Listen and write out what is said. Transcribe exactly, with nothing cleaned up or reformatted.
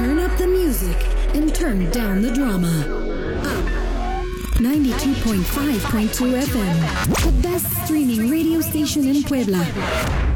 Turn up the music and turn down the drama. Up. ninety-two point five point two F M. The best streaming radio station in Puebla.